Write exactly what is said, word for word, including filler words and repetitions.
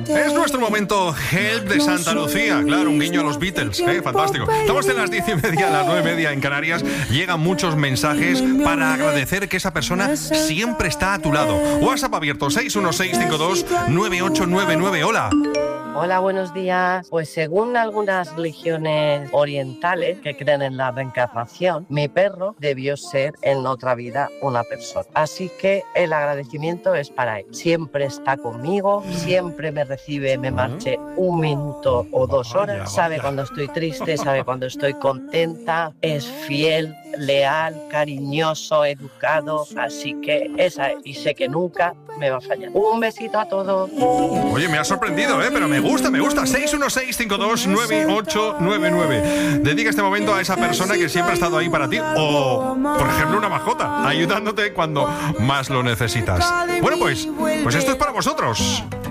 Es nuestro momento Help de Santa Lucía. Claro, un guiño a los Beatles, ¿eh? Fantástico. Estamos en las diez y media, a las nueve y media en Canarias. Llegan muchos mensajes para agradecer que esa persona siempre está a tu lado. WhatsApp abierto seis uno seis cinco dos nueve ocho nueve nueve. Hola. Hola, buenos días. Pues según algunas religiones orientales que creen en la reencarnación, mi perro debió ser en otra vida una persona. Así que el agradecimiento es para él. Siempre está conmigo, siempre me recibe, me marche un minuto o dos horas. Sabe cuando estoy triste, sabe cuando estoy contenta, es fiel, leal, cariñoso, educado. Así que esa es, y sé que nunca me va a fallar. Un besito a todos. Oye, me ha sorprendido, ¿eh? Pero me gusta, me gusta. seis uno seis cinco dos nueve ocho nueve nueve. Dedica este momento a esa persona que siempre ha estado ahí para ti. O, por ejemplo, una mascota, ayudándote cuando más lo necesitas. Bueno, pues, pues esto es para vosotros.